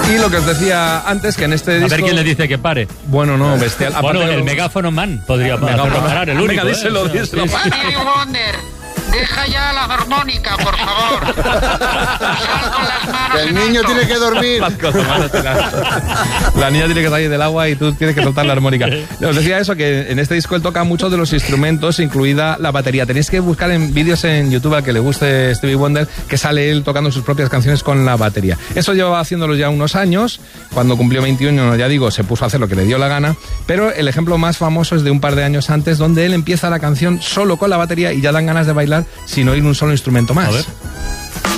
Y lo que os decía antes, que en este disco... A ver quién le dice que pare. Bueno, no, bestial. Bueno, el megáfono man podría parar, el único. Venga, díselo. Stevie Wonder, deja ya la armónica, por favor. Sal con las manos El niño alto. tiene que dormir. La niña tiene que salir del agua y tú tienes que soltar la armónica. Os decía eso, que en este disco él toca muchos de los instrumentos, incluida la batería. Tenéis que buscar en vídeos en YouTube al que le guste Stevie Wonder, que sale él tocando sus propias canciones con la batería. Eso llevaba haciéndolo ya unos años. Cuando cumplió 21, ya digo, se puso a hacer lo que le dio la gana. Pero el ejemplo más famoso es de un par de años antes, donde él empieza la canción solo con la batería y ya dan ganas de bailar sin oír un solo instrumento más. A ver.